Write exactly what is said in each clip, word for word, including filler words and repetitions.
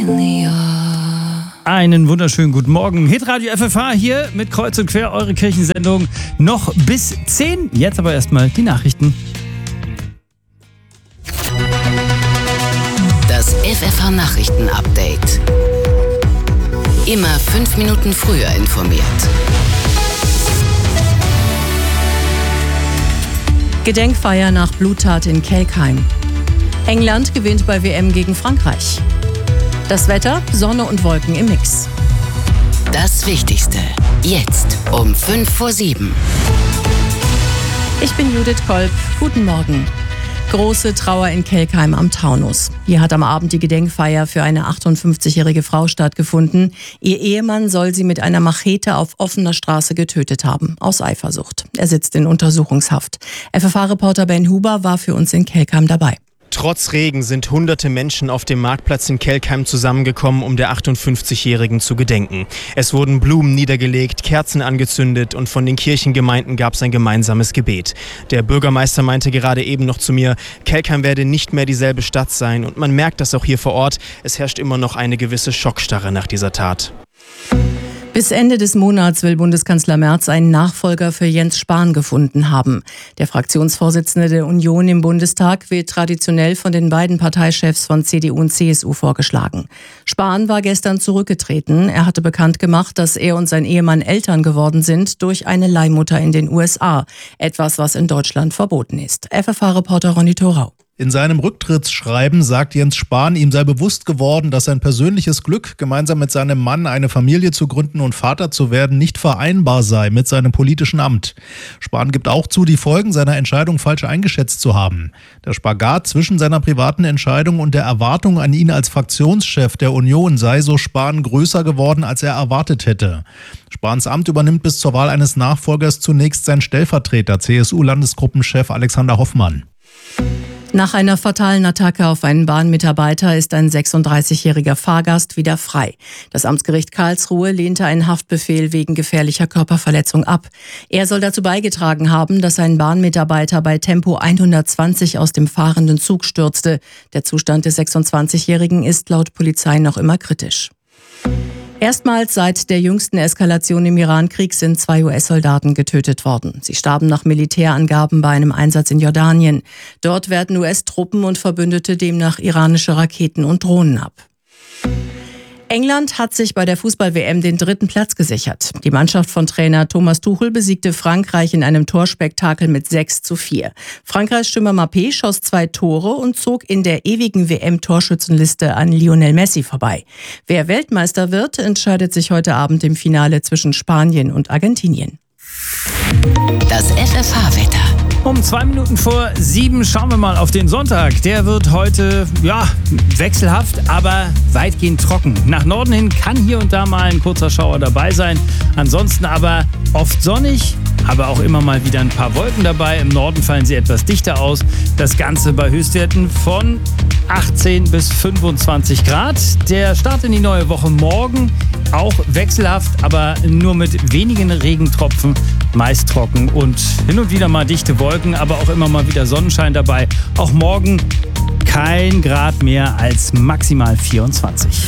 Einen wunderschönen guten Morgen. Hitradio F F H hier mit Kreuz und Quer, eure Kirchensendung. Noch bis zehn. Jetzt aber erstmal die Nachrichten. Das F F H Nachrichten-Update. Immer fünf Minuten früher informiert. Gedenkfeier nach Bluttat in Kelkheim. England gewinnt bei W M gegen Frankreich. Das Wetter, Sonne und Wolken im Mix. Das Wichtigste, jetzt um fünf vor sieben. Ich bin Judith Kolb. Guten Morgen. Große Trauer in Kelkheim am Taunus. Hier hat am Abend die Gedenkfeier für eine achtundfünfzigjährige Frau stattgefunden. Ihr Ehemann soll sie mit einer Machete auf offener Straße getötet haben, aus Eifersucht. Er sitzt in Untersuchungshaft. F F H-Reporter Ben Huber war für uns in Kelkheim dabei. Trotz Regen sind hunderte Menschen auf dem Marktplatz in Kelkheim zusammengekommen, um der achtundfünfzigjährigen zu gedenken. Es wurden Blumen niedergelegt, Kerzen angezündet und von den Kirchengemeinden gab es ein gemeinsames Gebet. Der Bürgermeister meinte gerade eben noch zu mir, Kelkheim werde nicht mehr dieselbe Stadt sein und man merkt das auch hier vor Ort. Es herrscht immer noch eine gewisse Schockstarre nach dieser Tat. Bis Ende des Monats will Bundeskanzler Merz einen Nachfolger für Jens Spahn gefunden haben. Der Fraktionsvorsitzende der Union im Bundestag wird traditionell von den beiden Parteichefs von C D U und C S U vorgeschlagen. Spahn war gestern zurückgetreten. Er hatte bekannt gemacht, dass er und sein Ehemann Eltern geworden sind durch eine Leihmutter in den U S A. Etwas, was in Deutschland verboten ist. F F H-Reporter Ronny Thorau. In seinem Rücktrittsschreiben sagt Jens Spahn, ihm sei bewusst geworden, dass sein persönliches Glück, gemeinsam mit seinem Mann eine Familie zu gründen und Vater zu werden, nicht vereinbar sei mit seinem politischen Amt. Spahn gibt auch zu, die Folgen seiner Entscheidung falsch eingeschätzt zu haben. Der Spagat zwischen seiner privaten Entscheidung und der Erwartung an ihn als Fraktionschef der Union sei, so Spahn, größer geworden, als er erwartet hätte. Spahns Amt übernimmt bis zur Wahl eines Nachfolgers zunächst sein Stellvertreter, C S U-Landesgruppenchef Alexander Hoffmann. Nach einer fatalen Attacke auf einen Bahnmitarbeiter ist ein sechsunddreißigjähriger Fahrgast wieder frei. Das Amtsgericht Karlsruhe lehnte einen Haftbefehl wegen gefährlicher Körperverletzung ab. Er soll dazu beigetragen haben, dass ein Bahnmitarbeiter bei Tempo hundertzwanzig aus dem fahrenden Zug stürzte. Der Zustand des sechsundzwanzigjährigen ist laut Polizei noch immer kritisch. Erstmals seit der jüngsten Eskalation im Irankrieg sind zwei U S-Soldaten getötet worden. Sie starben nach Militärangaben bei einem Einsatz in Jordanien. Dort werten U S-Truppen und Verbündete demnach iranische Raketen und Drohnen ab. England hat sich bei der Fußball-W M den dritten Platz gesichert. Die Mannschaft von Trainer Thomas Tuchel besiegte Frankreich in einem Torspektakel mit sechs zu vier. Frankreichs Stürmer Mbappé schoss zwei Tore und zog in der ewigen W M-Torschützenliste an Lionel Messi vorbei. Wer Weltmeister wird, entscheidet sich heute Abend im Finale zwischen Spanien und Argentinien. Das F F H-Wetter. Um zwei Minuten vor sieben schauen wir mal auf den Sonntag. Der wird heute, ja, wechselhaft, aber weitgehend trocken. Nach Norden hin kann hier und da mal ein kurzer Schauer dabei sein. Ansonsten aber oft sonnig, aber auch immer mal wieder ein paar Wolken dabei. Im Norden fallen sie etwas dichter aus. Das Ganze bei Höchstwerten von achtzehn bis fünfundzwanzig Grad. Der Start in die neue Woche morgen auch wechselhaft, aber nur mit wenigen Regentropfen, meist trocken und hin und wieder mal dichte Wolken, aber auch immer mal wieder Sonnenschein dabei. Auch morgen kein Grad mehr als maximal vierundzwanzig.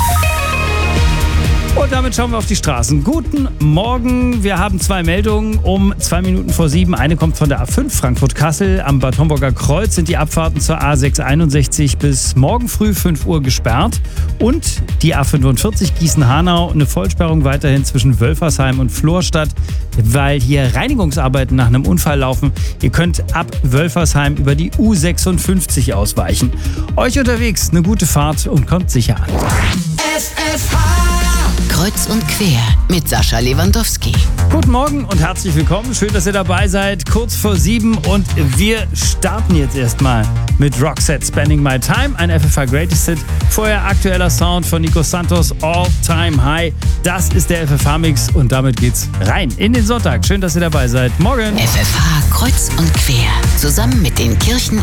Und damit schauen wir auf die Straßen. Guten Morgen, wir haben zwei Meldungen um zwei Minuten vor sieben. Eine kommt von der A fünf Frankfurt-Kassel. Am Bad Homburger Kreuz sind die Abfahrten zur A sechshunderteinundsechzig bis morgen früh fünf Uhr gesperrt. Und die A fünfundvierzig Gießen-Hanau, eine Vollsperrung weiterhin zwischen Wölfersheim und Florstadt, weil hier Reinigungsarbeiten nach einem Unfall laufen. Ihr könnt ab Wölfersheim über die U sechsundfünfzig ausweichen. Euch unterwegs eine gute Fahrt und kommt sicher an. F F H Kreuz und Quer mit Sascha Lewandowski. Guten Morgen und herzlich willkommen. Schön, dass ihr dabei seid. Kurz vor sieben und wir starten jetzt erstmal mit Roxette Spending My Time, ein F F H Greatest Hit. Vorher aktueller Sound von Nico Santos, All Time High. Das ist der F F H-Mix und damit geht's rein in den Sonntag. Schön, dass ihr dabei seid. Morgen. F F H Kreuz und Quer. Zusammen mit den Kirchen